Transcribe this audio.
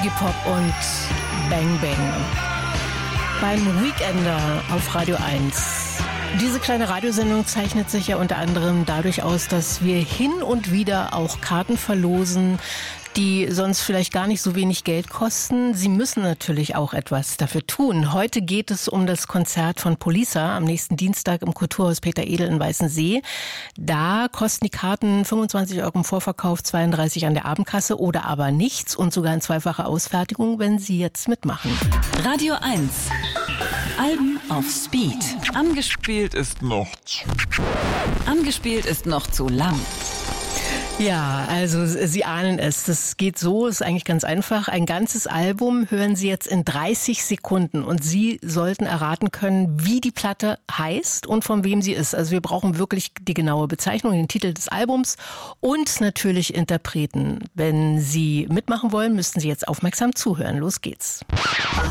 Iggy Pop und Bang Bang beim Weekender auf Radio 1. Diese kleine Radiosendung zeichnet sich ja unter anderem dadurch aus, dass wir hin und wieder auch Karten verlosen, die sonst vielleicht gar nicht so wenig Geld kosten. Sie müssen natürlich auch etwas dafür tun. Heute geht es um das Konzert von Polisa am nächsten Dienstag im Kulturhaus Peter Edel in Weißensee. Da kosten die Karten 25 € im Vorverkauf, 32 an der Abendkasse oder aber nichts und sogar in zweifacher Ausfertigung, wenn Sie jetzt mitmachen. Radio 1. Alben auf Speed. Angespielt ist noch zu lang. Ja, also Sie ahnen es, das geht so, ist eigentlich ganz einfach. Ein ganzes Album hören Sie jetzt in 30 Sekunden und Sie sollten erraten können, wie die Platte heißt und von wem sie ist. Also wir brauchen wirklich die genaue Bezeichnung, den Titel des Albums und natürlich Interpreten. Wenn Sie mitmachen wollen, müssten Sie jetzt aufmerksam zuhören. Los geht's.